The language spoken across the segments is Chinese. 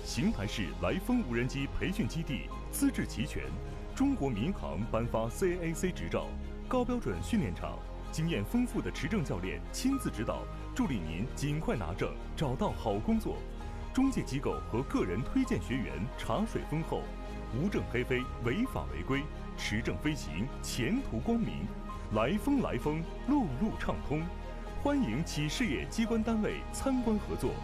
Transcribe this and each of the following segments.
邢台市来风无人机培训基地资质齐全，中国民航颁发 CAAC 执照，高标准训练场，经验丰富的持证教练亲自指导，助力您尽快拿证，找到好工作。中介机构和个人推荐学员茶水丰厚，无证黑飞，违法违规，持证飞行，前途光明。来风，路路畅通。欢迎企事业机关单位参观合作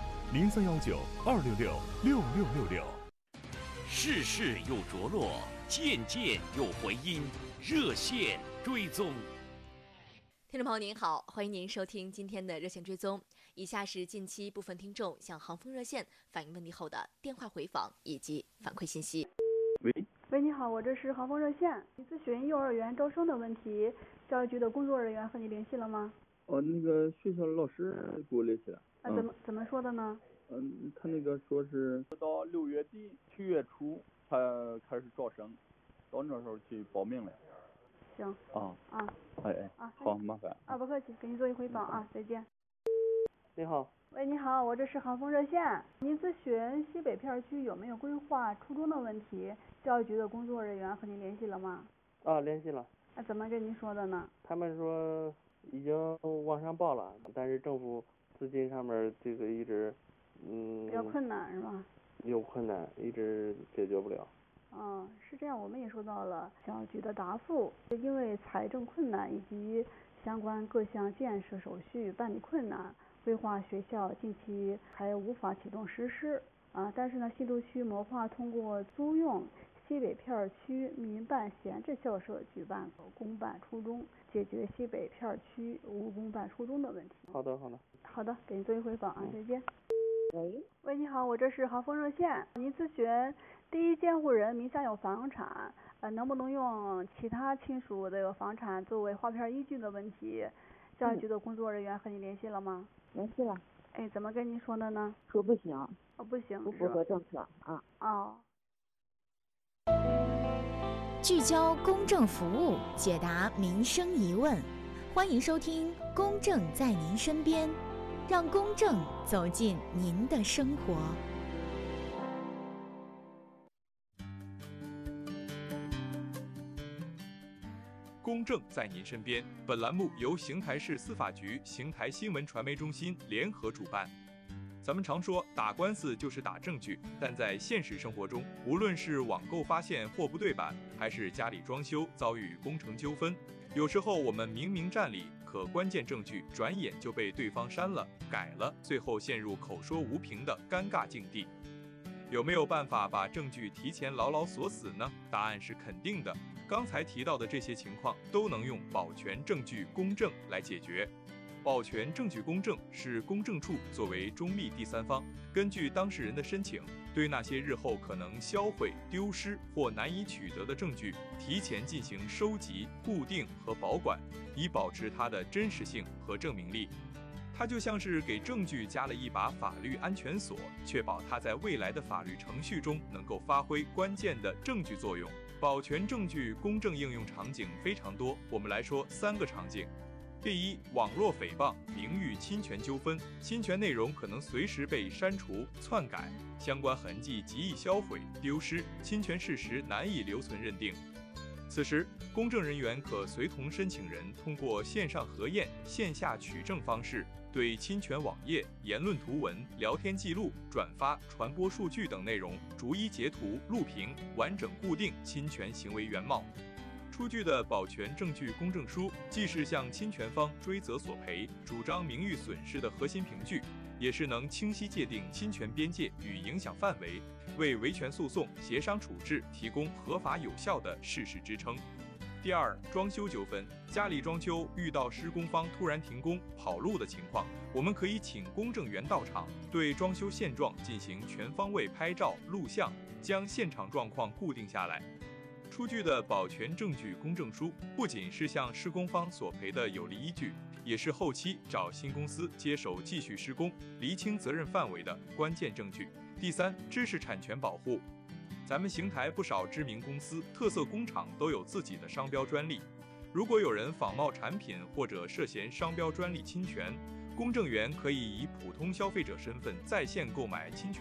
，0319-266-6666。 事事有着落，件件有回音，热线追踪。 听众朋友您好，欢迎您收听今天的热线追踪。以下是近期部分听众向航风热线反映问题后的电话回访以及反馈信息。 喂，你好，我这是航风热线，你咨询幼儿园招生的问题，教育局的工作人员和你联系了吗？ 那个学校的老师给我联系了。 怎么说的呢？ 他那个说是到6月底7月初才开始招生，到那时候去报名了。 行。好， 麻烦。 不客气，给您做一回访啊，再见。 你好。 喂，你好，我这是航风热线，您咨询西北片区有没有规划初中的问题，教育局的工作人员和您联系了吗？ 联系了。 怎么跟您说的呢？ 他们说已经往上报了，但是政府资金上面这个一直比较困难是吧？ 有困难，一直解决不了。 是这样，我们也收到了教育局的答复，因为财政困难以及相关各项建设手续办理困难，规划学校近期还无法启动实施但是呢，西都区谋划通过租用西北片区民办闲置校舍举办公办初中，解决西北片区无公办初中的问题。 好的， 给您做一回访啊，再见。喂，你好，我这是航风热线，您咨询第一监护人名下有房产，能不能用其他亲属的房产作为划片依据的问题，教育局的工作人员和你联系了吗？ 联系了。 怎么跟您说的呢？ 说不行。 不行， 不符合政策啊。 聚焦公正服务，解答民生疑问，欢迎收听《公正在您身边》，让公正走进您的生活。 公正在您身边，本栏目由邢台市司法局、邢台新闻传媒中心联合主办。咱们常说打官司就是打证据，但在现实生活中，无论是网购发现货不对版，还是家里装修遭遇工程纠纷，有时候我们明明占理，可关键证据转眼就被对方删了、改了，最后陷入口说无凭的尴尬境地。有没有办法把证据提前牢牢锁死呢？答案是肯定的。刚才提到的这些情况都能用保全证据公证来解决。保全证据公证是公证处作为中立第三方，根据当事人的申请，对那些日后可能销毁、丢失或难以取得的证据，提前进行收集、固定和保管，以保持它的真实性和证明力。它就像是给证据加了一把法律安全锁，确保它在未来的法律程序中能够发挥关键的证据作用。保全证据公证应用场景非常多，我们来说3个场景。第一，网络诽谤、名誉侵权纠纷，侵权内容可能随时被删除、篡改，相关痕迹极易销毁、丢失，侵权事实难以留存认定。此时，公证人员可随同申请人通过线上核验、线下取证方式，对侵权网页、言论图文、聊天记录、转发、传播数据等内容逐一截图、录屏，完整固定侵权行为原貌。出具的保全证据公证书，既是向侵权方追责索赔、主张名誉损失的核心凭据，也是能清晰界定侵权边界与影响范围，为维权诉讼、协商处置提供合法有效的事实支撑。第二，装修纠纷，家里装修遇到施工方突然停工、跑路的情况，我们可以请公证员到场，对装修现状进行全方位拍照、录像，将现场状况固定下来。出具的保全证据公证书不仅是向施工方索赔的有力依据，也是后期找新公司接手继续施工、厘清责任范围的关键证据。第三，知识产权保护。咱们邢台不少知名公司、特色工厂都有自己的商标专利，如果有人仿冒产品或者涉嫌商标专利侵权，公证员可以以普通消费者身份在线购买侵权